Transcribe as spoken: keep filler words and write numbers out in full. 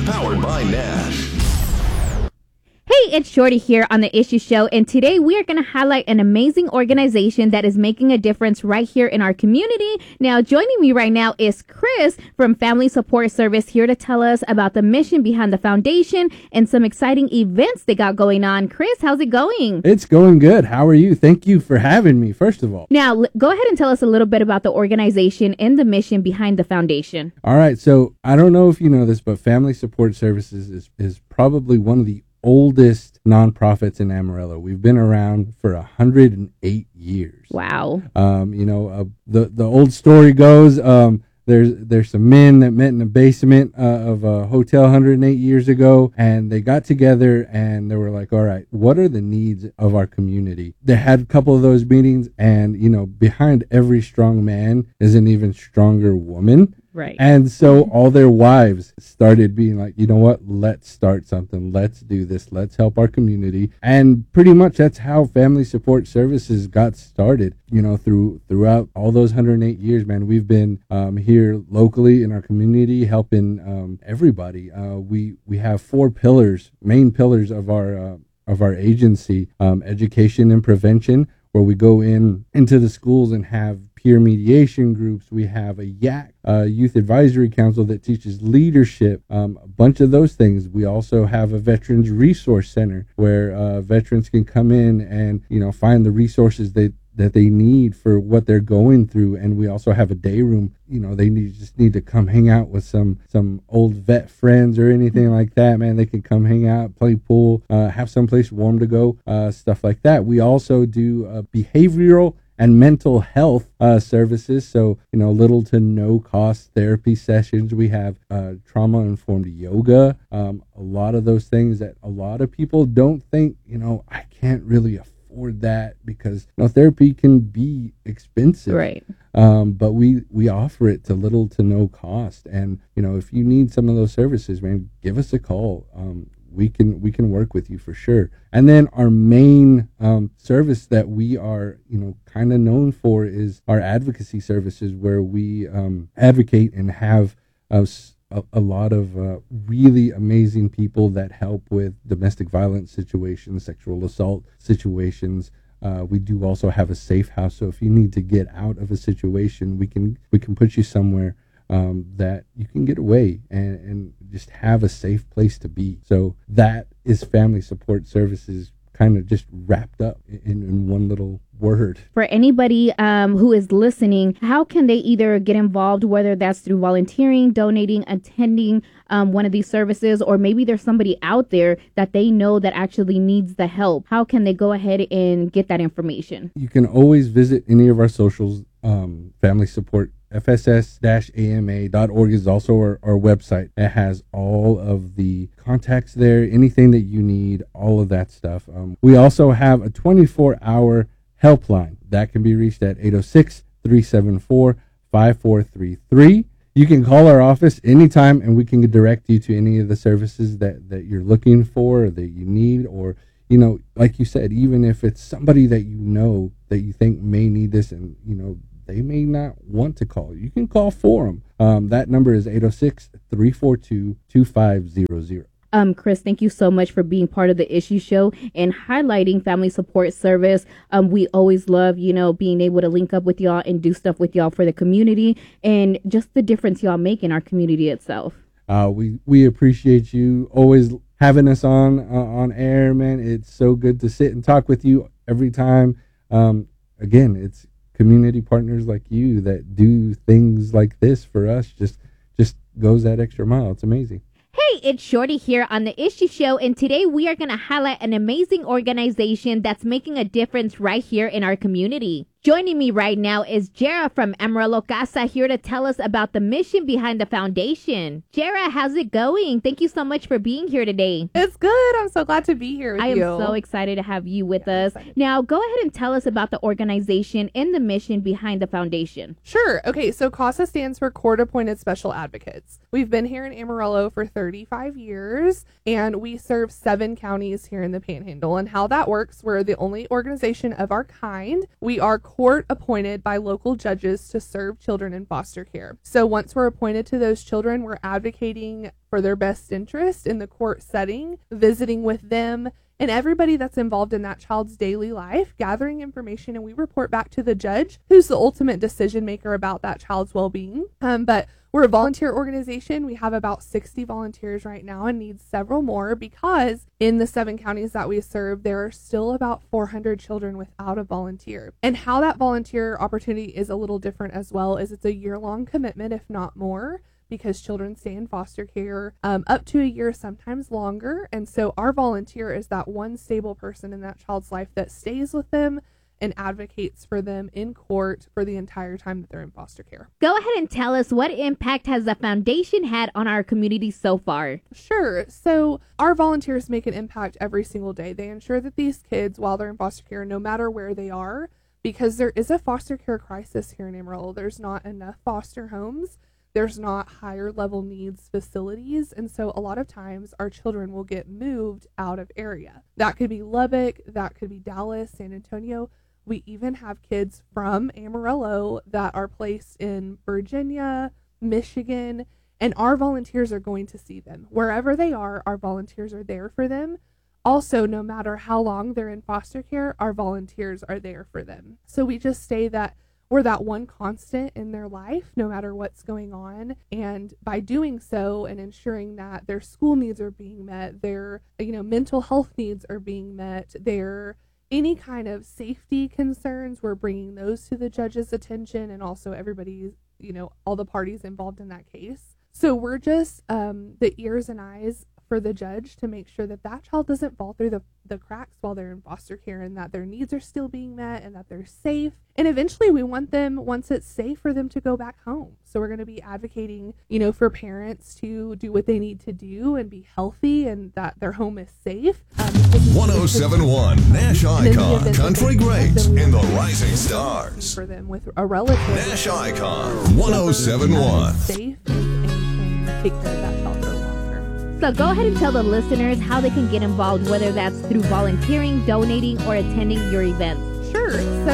Powered by Nash. Hey, it's Shorty here on The Issue Show, and today we are going to highlight an amazing organization that is making a difference right here in our community. Now, joining me right now is Chris from Family Support Service, here to tell us about the mission behind the foundation and some exciting events they got going on. Chris, how's it going? It's going good. How are you? Thank you for having me, first of all. Now, l- go ahead and tell us a little bit about the organization and the mission behind the foundation. All right, so I don't know if you know this, but Family Support Services is, is probably one of the oldest nonprofits in Amarillo. We've been around for one hundred eight years. Wow. Um, you know, uh, the the old story goes, um, there's there's some men that met in the basement uh, of a hotel one hundred eight years ago, and they got together and they were like, all right, what are the needs of our community? They had a couple of those meetings, and, you know, behind every strong man is an even stronger woman. Right. And so all their wives started being like, you know what, let's start something. Let's do this. Let's help our community. And pretty much that's how Family Support Services got started, you know, through throughout all those one hundred eight years, man. We've been um, here locally in our community helping um, everybody. Uh, we, we have four pillars, main pillars of our, uh, of our agency, um, education and prevention, where we go in into the schools and have peer mediation groups. We have a Y A C, uh, Youth Advisory Council, that teaches leadership, um, a bunch of those things. We also have a Veterans Resource Center where uh, veterans can come in and, you know, find the resources they that they need for what they're going through. And we also have a day room. You know, they need just need to come hang out with some some old vet friends or anything like that, man. They can come hang out, play pool, uh, have someplace warm to go, uh, stuff like that. We also do uh, behavioral and mental health uh, services. So, you know, little to no cost therapy sessions. We have uh, trauma-informed yoga, um, a lot of those things that a lot of people don't think, you know, I can't really afford that because, you know, therapy can be expensive. Right. Um, but we, we offer it to little to no cost. And, you know, if you need some of those services, man, give us a call. Um, we can we can work with you for sure. And then our main um, service that we are, you know, kind of known for is our advocacy services, where we um, advocate and have a, a, a lot of uh, really amazing people that help with domestic violence situations, sexual assault situations. Uh, we do also have a safe house, so if you need to get out of a situation, we can we can put you somewhere Um, that you can get away and, and just have a safe place to be. So that is Family Support Services, kind of just wrapped up in, in one little word. For anybody um, who is listening, how can they either get involved, whether that's through volunteering, donating, attending um, one of these services, or maybe there's somebody out there that they know that actually needs the help? How can they go ahead and get that information? You can always visit any of our socials. um, Family Support F S S A M A dot org is also our, our website. It has all of the contacts there, anything that you need, all of that stuff. Um, we also have a twenty-four hour helpline that can be reached at eight oh six, three seven four, five four three three. You can call our office anytime and we can direct you to any of the services that, that you're looking for or that you need. Or, you know, like you said, even if it's somebody that you know that you think may need this and, you know, they may not want to call, you can call for them. Um, that number is eight oh six, three four two, two five zero zero. Um, Chris, thank you so much for being part of the Issue Show and highlighting Family Support Service. Um, we always love, you know, being able to link up with y'all and do stuff with y'all for the community and just the difference y'all make in our community itself. Uh, we, we appreciate you always having us on, uh, on air, man. It's so good to sit and talk with you every time. Um, again, it's community partners like you that do things like this for us. Just, just goes that extra mile. It's amazing. Hey, it's Shorty here on The Issue Show, and today we are going to highlight an amazing organization that's making a difference right here in our community. Joining me right now is Jera from Amarillo Casa, here to tell us about the mission behind the foundation. Jera, how's it going? Thank you so much for being here today. It's good. I'm so glad to be here with I you. am so excited to have you with Yeah, us. Now, go ahead and tell us about the organization and the mission behind the foundation. Sure. Okay, so CASA stands for Court Appointed Special Advocates. We've been here in Amarillo for thirty-five years, and we serve seven counties here in the Panhandle. And how that works, we're the only organization of our kind. We are court appointed by local judges to serve children in foster care. So once we're appointed to those children, we're advocating for their best interest in the court setting, visiting with them and everybody that's involved in that child's daily life, gathering information, and we report back to the judge, who's the ultimate decision maker about that child's well-being. Um, but we're a volunteer organization. We have about sixty volunteers right now and need several more because in the seven counties that we serve, there are still about four hundred children without a volunteer. And how that volunteer opportunity is a little different as well is it's a year-long commitment, if not more, because children stay in foster care um, up to a year, sometimes longer. And so our volunteer is that one stable person in that child's life that stays with them and advocates for them in court for the entire time that they're in foster care. Go ahead and tell us, what impact has the foundation had on our community so far? Sure. So our volunteers make an impact every single day. They ensure that these kids, while they're in foster care, no matter where they are, because there is a foster care crisis here in Amarillo, there's not enough foster homes. There's not higher level needs facilities. And so a lot of times our children will get moved out of area. That could be Lubbock, that could be Dallas, San Antonio. We even have kids from Amarillo that are placed in Virginia, Michigan, and our volunteers are going to see them. Wherever they are, our volunteers are there for them. Also, no matter how long they're in foster care, our volunteers are there for them. So we just say that we're that one constant in their life, no matter what's going on. And by doing so and ensuring that their school needs are being met, their, you know, mental health needs are being met, their any kind of safety concerns, we're bringing those to the judge's attention and also everybody's, you know, all the parties involved in that case. So we're just um, the ears and eyes for the judge to make sure that that child doesn't fall through the, the cracks while they're in foster care and that their needs are still being met and that they're safe. And eventually we want them, once it's safe, for them to go back home. So we're going to be advocating, you know, for parents to do what they need to do and be healthy and that their home is safe. Um, one oh seven point one Nash Icon, Country Greats, and the Rising Stars. For them with a relative. Nash Icon, one oh seven point one. Safe and, and can take care of that child for a long term. So go ahead and tell the listeners how they can get involved, whether that's through volunteering, donating, or attending your events. Sure. So